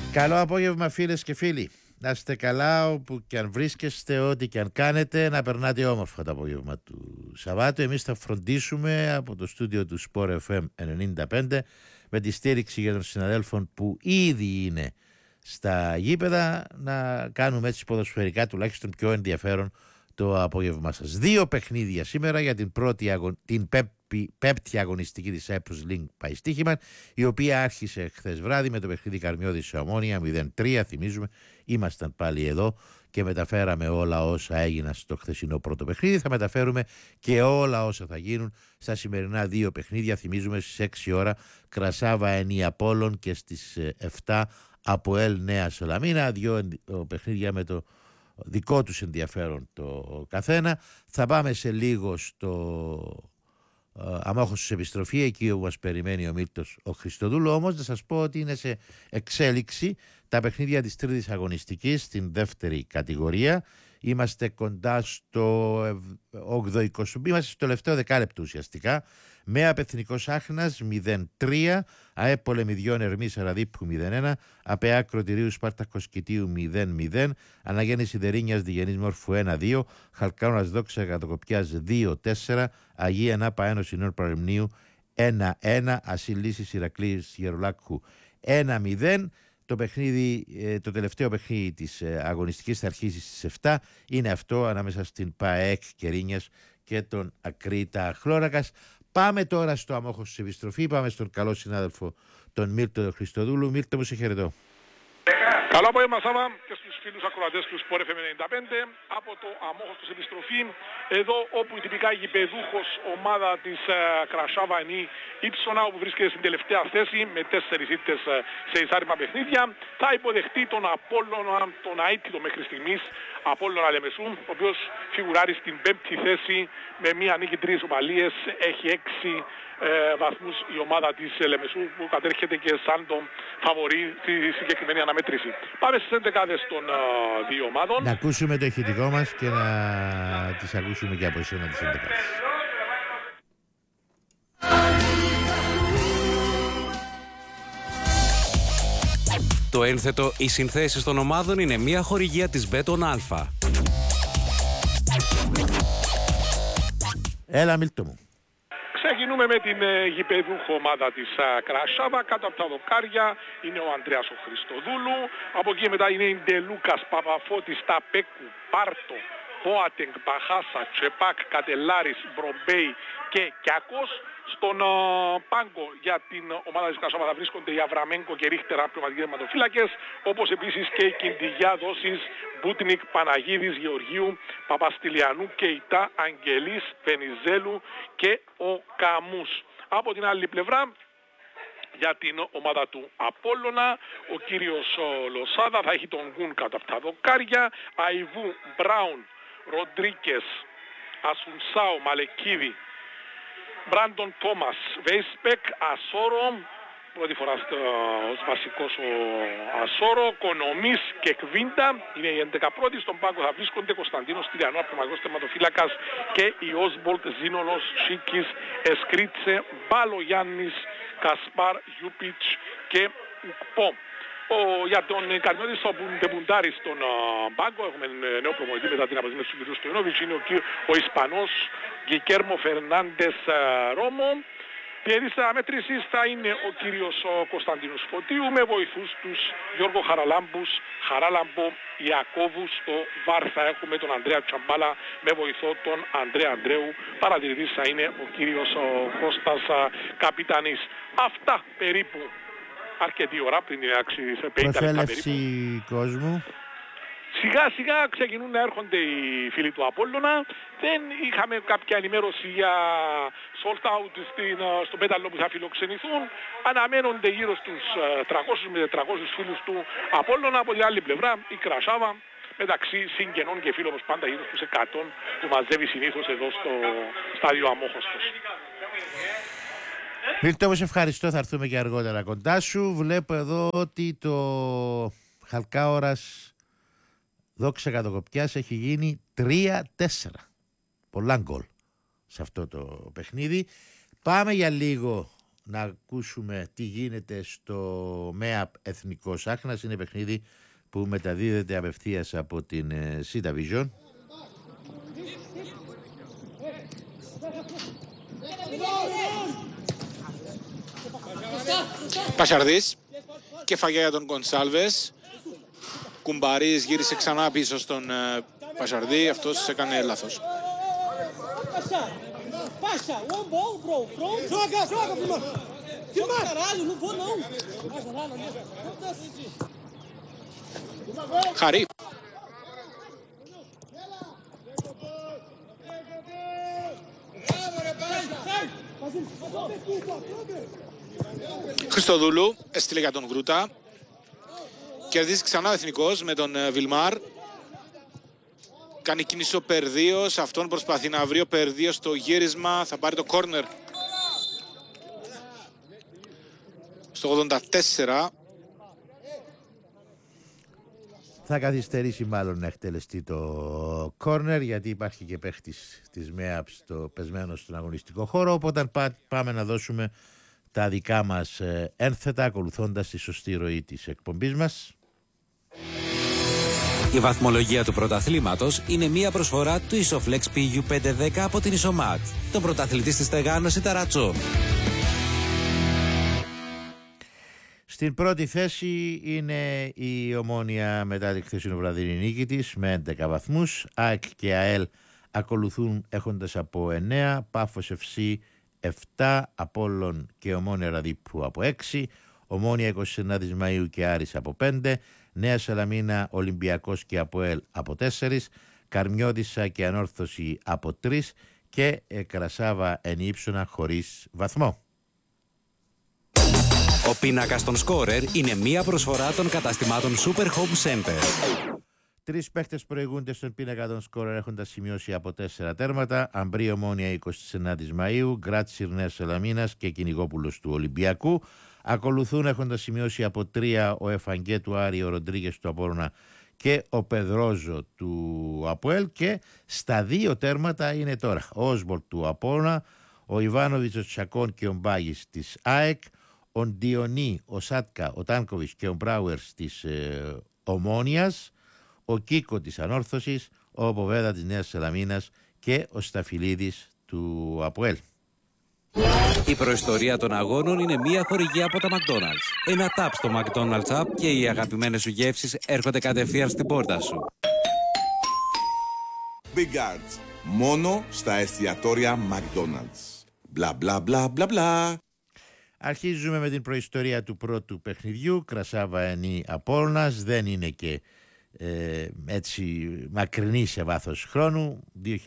Καλό απόγευμα φίλες και φίλοι. Να είστε καλά όπου και αν βρίσκεστε, ό,τι και αν κάνετε, να περνάτε όμορφα το απόγευμα του Σαββάτου. Εμείς θα φροντίσουμε από το στούντιο του Sport FM 95 με τη στήριξη για των συναδέλφων που ήδη είναι στα γήπεδα να κάνουμε έτσι ποδοσφαιρικά τουλάχιστον πιο ενδιαφέρον το απόγευμά σας. 2 παιχνίδια σήμερα για την πέμπτη αγωνιστική της Cyprus Link πάει στοίχημα, η οποία άρχισε χθες βράδυ με το παιχνίδι Καρμιώδης σε Ομόνια 0-3. Θυμίζουμε, ήμασταν πάλι εδώ και μεταφέραμε όλα όσα έγιναν στο χθεσινό πρώτο παιχνίδι. Θα μεταφέρουμε και όλα όσα θα γίνουν στα σημερινά 2 παιχνίδια. Θυμίζουμε στις 6 ώρα Κρασάβα Ενή Απόλλων και στις 7 ΑΠΟΕΛ Νέα Σαλαμίνα. 2 παιχνίδια με το δικό τους ενδιαφέρον το καθένα. Θα πάμε σε λίγο στο αμόχωστος επιστροφή, εκεί όπου μας περιμένει ο Μίλτος ο Χριστοδούλου. Όμως να σας πω ότι είναι σε εξέλιξη τα παιχνίδια της τρίτης αγωνιστικής στην δεύτερη κατηγορία. Είμαστε κοντά στο 8ο 20, είμαστε στο τελευταίο δεκάλεπτο ουσιαστικά. ΜΕΑΠ Εθνικός Άχνας 0-3, ΑΕΠ Πολεμιδιών Ερμής Αραδίππου 0-1, ΑΠΕ Ακροτηρίου Σπάρτακος Κητίου 0-0, Αναγέννηση Δερίνιας Διγενής Μόρφου 1-2, Χαλκάνωνας Δόξα Κατοκοπιάς 2-4, Αγία Νάπα Ένωση Νέων Παρεμνίου 1-1, Ασυλίσης Ηρακλής Γερολάκου 1-0. Το τελευταίο παιχνίδι της αγωνιστικής θα αρχίσει στις 7. Είναι αυτό ανάμεσα στην ΠΑΕΚ Κερίνιας και τον Ακρίτα Χλώρακας. Πάμε τώρα στο αμόχωστος επιστροφή. Πάμε στον καλό συνάδελφο τον Μίλτο Χριστοδούλου. Μίλτο μου, σε χαιρετώ. Καλό απόγευμα Σάβα και στους φίλους ακροατές του Sport FM 95 από το αμόχωστος επιστροφή, εδώ όπου η τυπικά γηπεδούχος ομάδα της Κρασάβα Ενή Ήψονα, όπου βρίσκεται στην τελευταία θέση με 4 ήττες σε εισάρρημα παιχνίδια, θα υποδεχτεί τον Απόλλωνα, τον αίτητο μέχρι στιγμής Απόλλωνα Λεμεσού, ο οποίος φιγουράρει στην 5η θέση με μία νίκη 3 ισοπαλίες, έχει 6 βαθμούς η ομάδα της Λεμεσού που κατέρχεται και σαν τον φαβορί στη συγκεκριμένη αναμέτρηση. Πάμε στις 11 των 2 ομάδων. Να ακούσουμε το ηχητικό μας και να τις ακούσουμε και από εσένα τις 11. Το ένθετο «Οι συνθέσεις των ομάδων» είναι μια χορηγία της Μπέτον Αλφα. Έλα Μίλτο μου. Ξεκινούμε με την γηπεδούχο ομάδα της Κρασάβα. Κάτω από τα δοκάρια είναι ο Ανδρέας ο Χριστοδούλου. Από εκεί μετά είναι η Ντελούκας, Παπαφώτης, Ταπέκου, Πάρτο, Πόατεγκ, Μπαχάσα, Τσεπάκ, Κατελάρης, Μπρομπέι και Κιάκος. Στον πάγκο για την ομάδα της Κρασάβα θα βρίσκονται οι Αβραμέγκο και Ρίχτερα, πνευματικοί τερματοφύλακες, όπως επίσης και η Κιντιγιά Δόσης, Μπούτνικ, Παναγίδης, Γεωργίου, Παπαστηλιανού, Κεϊτά, Αγγελής, Βενιζέλου και ο Καμούς. Από την άλλη πλευρά, για την ομάδα του Απόλλωνα, ο κύριος Λοσάδα θα έχει τον Γκουν κατά από τα δοκάρια, Αϊβού, Μπράουν, Ροντρίκες, Ασουνσάο, Μαλεκίδη, Μπράντον Τόμας, Βέισπεκ, Ασόρο, πρώτη φορά ως βασικός ο Ασόρο, Κονομής και Κβίντα, είναι οι 11 πρώτοι. Στον πάγκο θα βρίσκονται Κωνσταντίνος Τυριανό, πνευματικός τερματοφύλακας, και η Όσμπολτ, Ζήνονος, Σίκης, Εσκρίτσε, Μπαλογιάννης, Κασπάρ, Γιούπιτς και Ουκπό. Για τον Καρμιώδη στο Ντεμπουντάρη στον πάγκο, έχουμε νέο προπονητή μετά την αποσύνδεση του κ. Στοϊνόβιτς, είναι ο Ισπανός Γκικέρμο Φερνάντες Ρόμο. Διαιτητής αναμέτρησης θα είναι ο κύριος Κωνσταντίνος Φωτίου, με βοηθούς τους Γιώργο Χαράλαμπο, Ιακώβου. Στο ΒΑΡ θα έχουμε τον Ανδρέα Τσαμπάλα με βοηθό τον Ανδρέα Ανδρέου. Παρατηρητής θα είναι ο κύριος Κώστας Καπιτανής. Αυτά περίπου. Αρκετή ώρα πριν την έναρξη της 50 λεπτά περίπου. κόσμου. Σιγά σιγά ξεκινούν να έρχονται οι φίλοι του Απόλλωνα. Δεν είχαμε κάποια ενημέρωση για sold out στο πέταλο που θα φιλοξενηθούν. Αναμένονται γύρω στους 300 με 400 φίλους του Απόλλωνα. Από την άλλη πλευρά η Κρασάβα, μεταξύ συγγενών και φίλων όπως πάντα, γύρω στους 100 που μαζεύει συνήθως εδώ στο στάδιο Αμόχωστος. Μίλτο μου, σε ευχαριστώ, θα έρθουμε και αργότερα κοντά σου. Βλέπω εδώ ότι το Χαλκάορας Δόξα Κατοκοπιάς έχει γίνει 3-4. Πολλά γκολ σε αυτό το παιχνίδι. Πάμε για λίγο να ακούσουμε τι γίνεται στο ΜΕΑΠ Εθνικός Άχνας. Είναι παιχνίδι που μεταδίδεται απευθείας από την C-Division. Πασαρδής, κεφαγιά για τον Γκονσάλβες. Κουμπαρής γύρισε ξανά πίσω στον Πασαρδί, αυτός έκανε λάθος. Χαρή. Χριστοδούλου έστειλε για τον Γκρούτα. Κερδίζει ξανά ο Εθνικός με τον Βιλμάρ. Κάνει κίνηση ο Περδίος. Αυτόν προσπαθεί να βρει ο Περδίος στο γύρισμα. Θα πάρει το κόρνερ. Στο 84. Θα καθυστερήσει μάλλον να εκτελεστεί το κόρνερ, γιατί υπάρχει και παίχτης της ΜΕΑΠ πεσμένο στον αγωνιστικό χώρο. Οπότε πάμε να δώσουμε τα δικά μας ένθετα, ακολουθώντας τη σωστή ροή της εκπομπής μας. Η βαθμολογία του πρωταθλήματος είναι μία προσφορά του Isoflex PU510 από την Isomat, τον πρωταθλητή στη στεγάνωση Ταρατσό. Στην πρώτη θέση είναι η Ομόνοια μετά τη χθεσινοβραδινή νίκη της με 11 βαθμούς. ΑΕΚ και ΑΕΛ ακολουθούν έχοντας από 9, Πάφος FC 7, Απόλλων και Ομόνοια Ραδίππου από 6, Ομόνοια 29 Μαΐου και Άρης από 5, Νέα Σαλαμίνα, Ολυμπιακός και ΑΠΟΕΛ από 4, Καρμιώτισσα και Ανόρθωση από 3 και Κρασάβα Ενίψωνα χωρίς βαθμό. Ο πίνακας των σκόρερ είναι μία προσφορά των καταστημάτων Super Home Center. 3 παίχτες προηγούνται στον πίνακα των σκόρερ έχοντας σημειώσει από 4 τέρματα. Αμπρί Ομόνοια 29 Μαΐου, Γκράτσιρ Νέας Σαλαμίνας και Κυνηγόπουλος του Ολυμπιακού. Ακολουθούν έχοντας σημειώσει από 3 ο Εφαγκέ του Άρη, ο Ροντρίγκες του Απόλλωνα και ο Πεδρόζο του ΑΠΟΕΛ. Και στα 2 τέρματα είναι τώρα ο Όσμπολτ του Απόλλωνα, ο Ιβάνοβιτς, ο Τσακών και ο Μπάγης της ΑΕΚ, ο Ντιονί, ο Σάτκα, ο Τάνκοβιτς και ο Μπράουερς της Ομόνοιας, ο Κίκο της Ανόρθωσης, ο Ποβέδα της Νέας Σαλαμίνας και ο Σταφυλίδης του ΑΠΟΕΛ. Η προϊστορία των αγώνων είναι μία χορηγία από τα McDonald's. Ένα τάπ στο McDonald's App και οι αγαπημένες σου γεύσεις έρχονται κατευθείαν στην πόρτα σου. Big Guards. Μόνο στα εστιατόρια McDonald's. Μπλα μπλα μπλα μπλα μπλα. Αρχίζουμε με την προϊστορία του πρώτου παιχνιδιού. Κρασάβα Ενή Απόλλωνας. Δεν είναι και έτσι μακρινή σε βάθος χρόνου,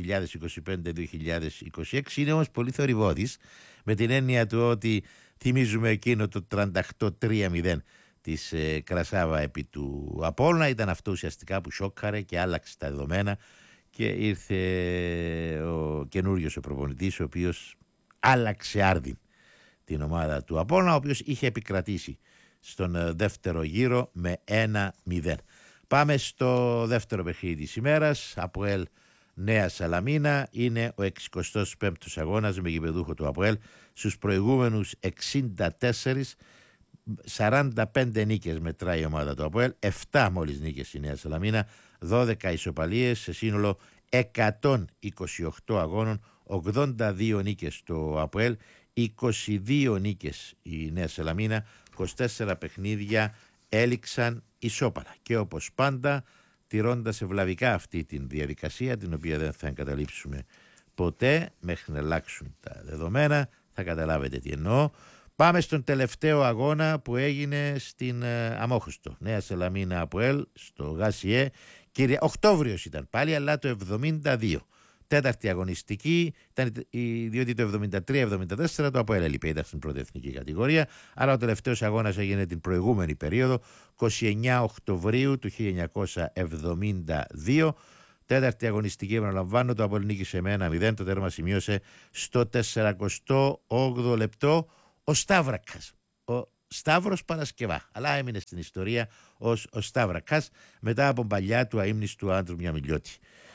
2025-2026. Είναι όμως πολύ θορυβώδης, με την έννοια του ότι θυμίζουμε εκείνο το 38-3-0 της Κρασάβα επί του Απόλλωνα. Ήταν αυτό ουσιαστικά που σόκαρε και άλλαξε τα δεδομένα και ήρθε ο καινούριος ο προπονητής, ο οποίος άλλαξε άρδιν την ομάδα του Απόλλωνα, ο οποίος είχε επικρατήσει στον δεύτερο γύρο με 1-0. Πάμε στο δεύτερο παιχνίδι της ημέρας. ΑΠΟΕΛ Νέα Σαλαμίνα. Είναι ο 65ος αγώνας με γηπεδούχο του ΑΠΟΕΛ. Στους προηγούμενους 64, 45 νίκες μετράει η ομάδα του ΑΠΟΕΛ, 7 μόλις νίκες η Νέα Σαλαμίνα, 12 ισοπαλίες, σε σύνολο 128 αγώνων, 82 νίκες το ΑΠΟΕΛ, 22 νίκες η Νέα Σαλαμίνα, 24 παιχνίδια έληξαν ισόπαλα. Και όπως πάντα, τηρώντας ευλαβικά αυτή τη διαδικασία, την οποία δεν θα εγκαταλείψουμε ποτέ μέχρι να αλλάξουν τα δεδομένα, θα καταλάβετε τι εννοώ. Πάμε στον τελευταίο αγώνα που έγινε στην Αμόχωστο. Νέα Σαλαμίνα ΑΠΟΕΛ στο Γάσιε. Οκτώβριος ήταν πάλι, αλλά το 72. Τέταρτη αγωνιστική, διότι το 73-74 το ΑΠΟΕΛ έλειπε, ήταν στην πρώτη εθνική κατηγορία. Άρα ο τελευταίος αγώνας έγινε την προηγούμενη περίοδο, 29 Οκτωβρίου του 1972. Τέταρτη αγωνιστική, επαναλαμβάνω, το ΑΠΟΕΛ νίκησε με 1-0. Το τέρμα σημείωσε στο 48ο λεπτό ο Σταύρακας, ο Σταύρος Παρασκευά, αλλά έμεινε στην ιστορία ως ο Σταύρακας μετά από παλιά του αείμνηστου Άντρου Μιαμιλιώτη.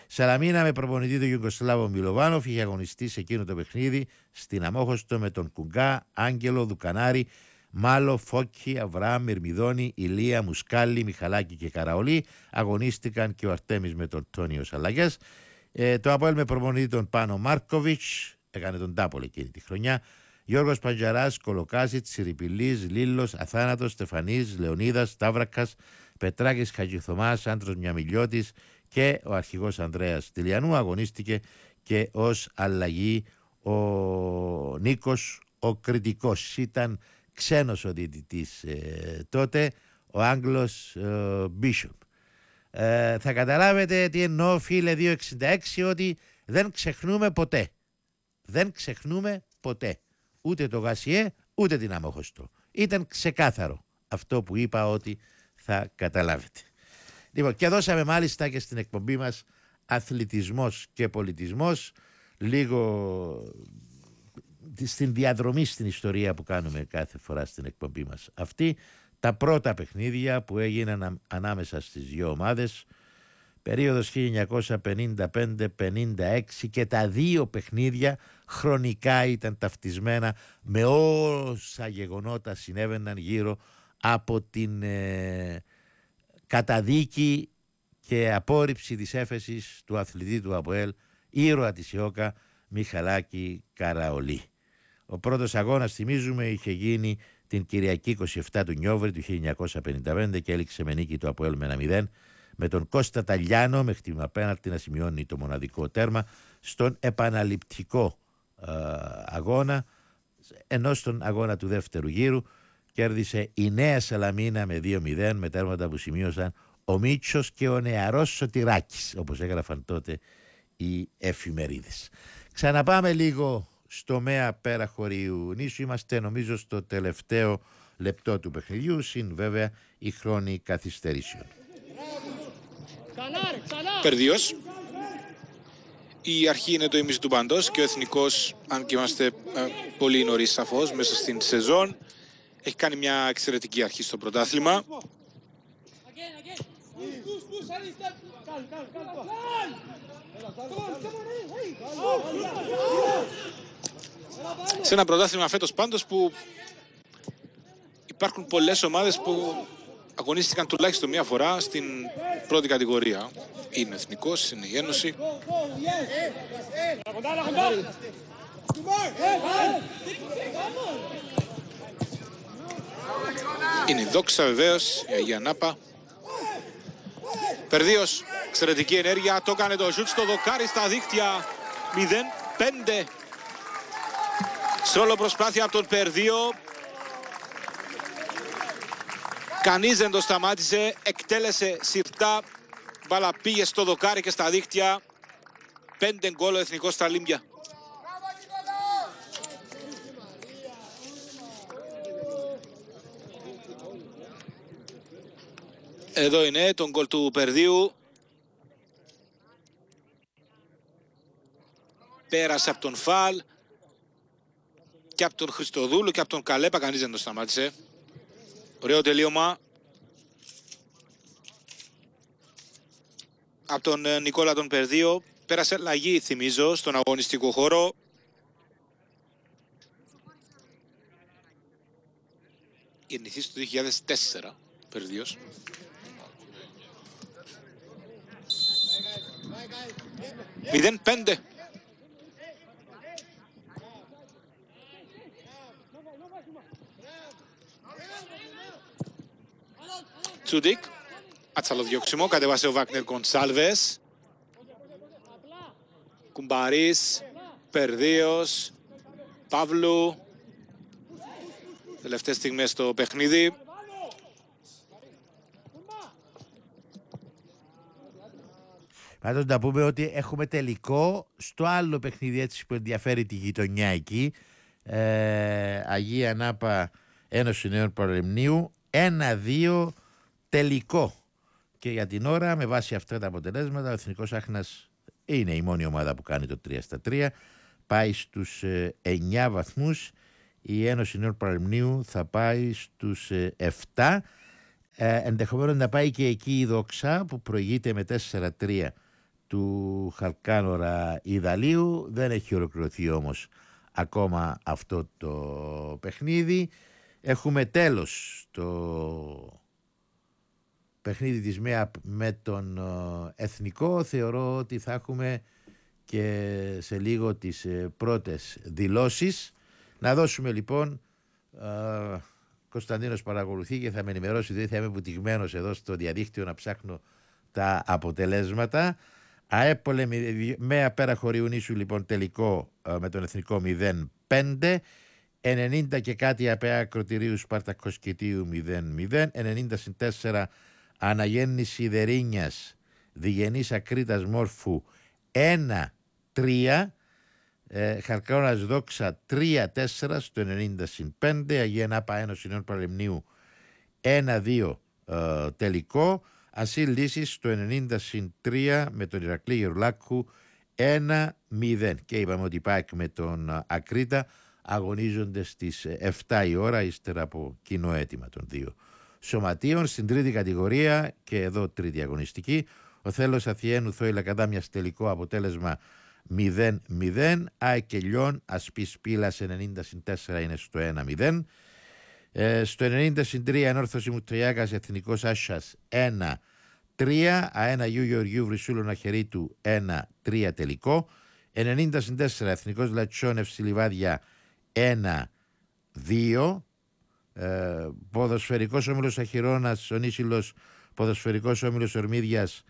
Σαλαμίνα με προπονητή τον Ιουγκοσλάβο Μιλοβάνοφ είχε αγωνιστεί σε εκείνο το παιχνίδι στην Αμόχωστο με τον Κουγκά, Άγγελο, Δουκανάρη, Μάλο, Φόκη, Αβραάμ, Μυρμιδόνη, Ηλία, Μουσκάλη, Μιχαλάκη και Καραολί. Αγωνίστηκαν και ο Αρτέμις με τον Τόνιο Αλλαγές. Το ΑΠΟΕΛ με προπονητή τον Πάνο Μάρκοβιτς, έκανε τον Τάπολ εκείνη τη χρονιά. Γιώργος Παντζαράς, Κολοκάζιτς, Σιριπηλής, Λίλος, Αθάνατος, Στεφανής, Λεωνίδας, Σταύρακας, Πετράκης, Χατζηθωμάς, Άντρος Μιαμιλιώτης και ο αρχηγός Ανδρέας Τηλιανού. Αγωνίστηκε και ως αλλαγή ο Νίκος ο Κρητικός. Ήταν ξένος ο διαιτητής τότε, ο Άγγλος Μπίσοπ. Θα καταλάβετε τι εννοώ, φίλε 266, ότι δεν ξεχνούμε ποτέ. Δεν ξεχνούμε ποτέ. Ούτε το Γασιέ, ούτε την Αμόχωστο. Ήταν ξεκάθαρο αυτό που είπα ότι θα καταλάβετε. Λοιπόν, και δώσαμε μάλιστα και στην εκπομπή μας αθλητισμός και πολιτισμός, λίγο στην διαδρομή στην ιστορία που κάνουμε κάθε φορά στην εκπομπή μας αυτή, τα πρώτα παιχνίδια που έγιναν ανάμεσα στις δύο ομάδες, περίοδος 1955-56, και τα δύο παιχνίδια χρονικά ήταν ταυτισμένα με όσα γεγονότα συνέβαιναν γύρω από την καταδίκη και απόρριψη της έφεσης του αθλητή του ΑΠΟΕΛ, ήρωα της ΙΟΚΑ, Μιχαλάκη Καραολί. Ο πρώτος αγώνας, θυμίζουμε, είχε γίνει την Κυριακή 27 του Νιόβρη του 1955 και έληξε με νίκη του ΑΠΟΕΛ με 1-0, με τον Κώστα Ταλιάνο με χτύπημα πέναλτι να σημειώνει το μοναδικό τέρμα στον επαναληπτικό αγώνα, ενώ στον αγώνα του δεύτερου γύρου κέρδισε η Νέα Σαλαμίνα με 2-0 με τέρματα που σημείωσαν ο Μίτσος και ο νεαρός Σωτηράκης, όπως έγραφαν τότε οι εφημερίδες. Ξαναπάμε λίγο στο ΜΕΑ πέρα χωρίου νήσου. Είμαστε νομίζω στο τελευταίο λεπτό του παιχνιδιού, συν βέβαια η χρόνη καθυστερήσεων. Περδίος. Η αρχή είναι το ίμιση του παντός και ο Εθνικός, αν και είμαστε πολύ νωρίς σαφώς μέσα στην σεζόν, έχει κάνει μια εξαιρετική αρχή στο πρωτάθλημα. Σε ένα πρωτάθλημα φέτος πάντως που υπάρχουν πολλές ομάδες που αγωνίστηκαν τουλάχιστον μία φορά στην πρώτη κατηγορία. Είναι Εθνικός, είναι η Ένωση. Είναι η Δόξα βεβαίως, η Αγία Νάπα. Περδίος, εξαιρετική ενέργεια, το έκανε το σουτ στο δοκάρι στα δίχτυα. 0-5. Σόλο προσπάθεια από τον Περδίο. Κανείς δεν το σταμάτησε, εκτέλεσε συρτά. Μπάλα πήγε στο δοκάρι και στα δίχτυα. 5 γκολ ο Εθνικός στα λίμπια. Εδώ είναι τον γκολ του Περδίου. Πέρασε από τον Φαλ και από τον Χριστοδούλου και από τον Καλέπα. Κανείς δεν το σταμάτησε. Ωραίο τελείωμα από τον Νικόλα τον Περδίο. Πέρασε αλλαγή, θυμίζω, στον αγωνιστικό χώρο. Γεννηθείς το 2004, Περδίος. Μηδέν 5. Τσούντικ, άτσαλο διώξιμο, κατέβασε ο Βάκνερ Γκονσάλβες. Κουμπαρής, Περδίος, Παύλου. Τελευταίες στιγμές στο παιχνίδι. Πάντως να πούμε ότι έχουμε τελικό στο άλλο παιχνίδι, έτσι που ενδιαφέρει τη γειτονιά εκεί, Αγία Νάπα Ένωση Νέων Παραλιμνίου, 1-2 τελικό. Και για την ώρα, με βάση αυτά τα αποτελέσματα, ο Εθνικός Άχινας είναι η μόνη ομάδα που κάνει το 3-3, πάει στους 9 βαθμούς. Η Ένωση Νέων Παραλιμνίου θα πάει στους 7. Ενδεχομένως να πάει και εκεί η Δόξα που προηγείται με 4-3 του Χαλκάνορα Ιδαλίου. Δεν έχει ολοκληρωθεί όμως ακόμα αυτό το παιχνίδι. Έχουμε τέλος το παιχνίδι της ΜΕΑΠ με τον Εθνικό. Θεωρώ ότι θα έχουμε και σε λίγο τις πρώτες δηλώσεις. Να δώσουμε λοιπόν, Κωνσταντίνος παρακολουθεί και θα με ενημερώσει, διότι θα είμαι βουτυγμένος εδώ στο διαδίκτυο να ψάχνω τα αποτελέσματα. ΑΕΠ ΜΕΑ Πέρα Χωριουνήσου λοιπόν τελικό με τον Εθνικό 0-5. 90 και κάτι ΑΠΑ Ακροτηρίου Σπάρτακος Κητίου 0-0. 90-4 Αναγέννηση Δερίνιας Διγενής Ακρίτας Μόρφου 1-3. Χαλκάνορας Δόξα 3-4 στο 90-5. Αγία Νάπα Ένωση Νέων Παραλιμνίου 1-2 τελικό. Ασύλ Λύσης στο 90-3 με τον Ηρακλή Γερουλάκου 1-0. Και είπαμε ότι πάει με τον Ακρίτα αγωνίζονται στις 7 η ώρα ύστερα από κοινό αίτημα των δύο σωματείων. Στην τρίτη κατηγορία και εδώ τρίτη αγωνιστική, ο Θέλος Αθιένου Θόηλα Καδάμιας τελικό αποτέλεσμα 0-0. ΑΕΚ και Λιόν Ασπής Πύλας 90-4 είναι στο 1-0. Στο 90-3 Ενόρθωση Μουτριάκας Εθνικός Άσσας 1-3. ΑΕΝ Αγίου Γεωργίου Βρυσούλων Αχερίτου 1-3 τελικό. 90-4 Εθνικός Λατσιών Ευσιλιβάδια 1-2. Ποδοσφαιρικός Όμιλος Αχυρώνας Ονίσιλος Ποδοσφαιρικός Όμιλος Ορμίδιας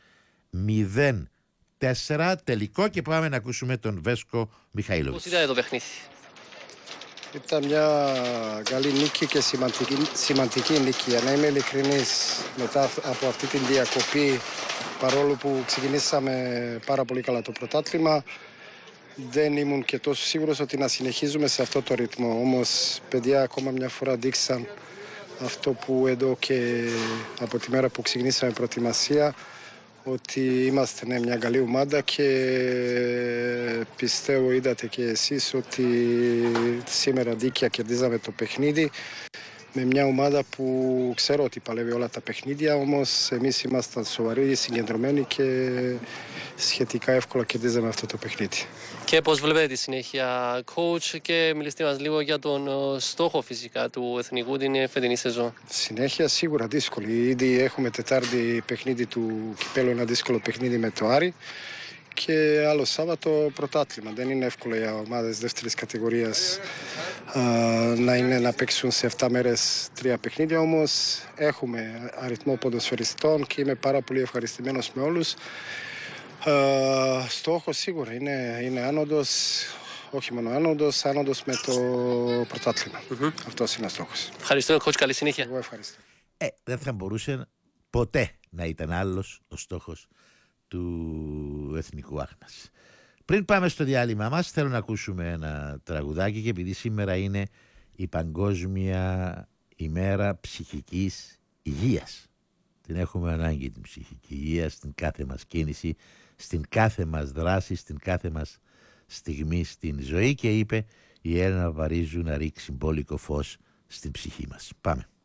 0-4 τελικό. Και πάμε να ακούσουμε τον Βέσκο Μιχαήλοβιτς. Πώς ήταν το παιχνίδι? Ήταν μια καλή νίκη και σημαντική νίκη. Για να είμαι ειλικρινής, μετά από αυτή την διακοπή, παρόλο που ξεκινήσαμε πάρα πολύ καλά το πρωτάθλημα, δεν ήμουν και τόσο σίγουρος ότι να συνεχίζουμε σε αυτό το ρυθμό. Όμως, παιδιά, ακόμα μια φορά δείξαν αυτό που εδώ και από τη μέρα που ξεκινήσαμε προετοιμασία, ότι είμαστε μια καλή ομάδα και πιστεύω, είδατε και εσείς, ότι σήμερα δίκαια κερδίζαμε το παιχνίδι με μια ομάδα που ξέρω ότι παλεύει όλα τα παιχνίδια, όμως εμείς ήμασταν σοβαροί, συγκεντρωμένοι και σχετικά εύκολα κερδίζαμε αυτό το παιχνίδι. Και πώς βλέπετε τη συνέχεια, coach, και μιλήστε μας λίγο για τον στόχο φυσικά του Εθνικού την φετινή σεζόν. Συνέχεια σίγουρα δύσκολη. Ήδη έχουμε Τετάρτη παιχνίδι του Κυπέλλου, ένα δύσκολο παιχνίδι με το Άρη. Και άλλο Σάββατο πρωτάθλημα. Δεν είναι εύκολο για ομάδες δεύτερης κατηγορίας να παίξουν σε 7 μέρες 3 παιχνίδια. Όμως έχουμε αριθμό ποδοσφαιριστών και είμαι πάρα πολύ ευχαριστημένος με όλους. Στόχος σίγουρα είναι άνοδος, όχι μόνο άνοδος με το πρωτάθλημα. Αυτός είναι ο στόχος. Ευχαριστώ, coach, καλή συνέχεια. Εγώ ευχαριστώ. Δεν θα μπορούσε ποτέ να ήταν άλλος ο στόχος του Εθνικού Άχνας. Πριν πάμε στο διάλειμμα μας, θέλω να ακούσουμε ένα τραγουδάκι, και επειδή σήμερα είναι η Παγκόσμια ημέρα ψυχικής υγείας, την έχουμε ανάγκη την ψυχική υγεία στην κάθε μας κίνηση, στην κάθε μας δράση, στην κάθε μας στιγμή στην ζωή, και είπε η Έλενα Βαρίζου να ρίξει μπόλικο φως στην ψυχή μας. Πάμε.